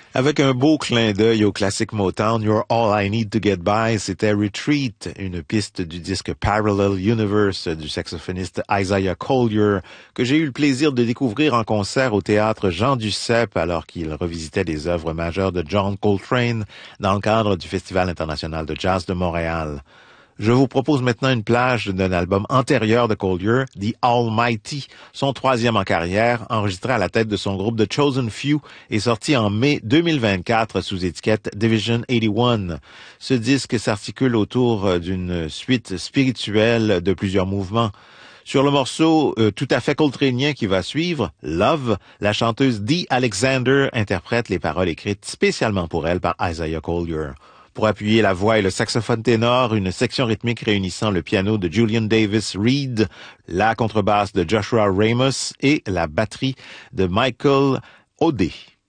Avec un beau clin d'œil au classique Motown, You're All I Need to Get By, c'était Retreat, une piste du disque Parallel Universe du saxophoniste Isaiah Collier, que j'ai eu le plaisir de découvrir en concert au théâtre Jean Duceppe alors qu'il revisitait des œuvres majeures de John Coltrane dans le cadre du Festival international de jazz de Montréal. Je vous propose maintenant une plage d'un album antérieur de Collier, The Almighty, son troisième en carrière, enregistré à la tête de son groupe The Chosen Few et sorti en mai 2024 sous étiquette Division 81. Ce disque s'articule autour d'une suite spirituelle de plusieurs mouvements. Sur le morceau tout à fait coltranien qui va suivre, Love, la chanteuse Dee Alexander interprète les paroles écrites spécialement pour elle par Isaiah Collier. Pour appuyer la voix et le saxophone ténor, une section rythmique réunissant le piano de Julian Davis Reed, la contrebasse de Joshua Ramos et la batterie de Michael Odeh.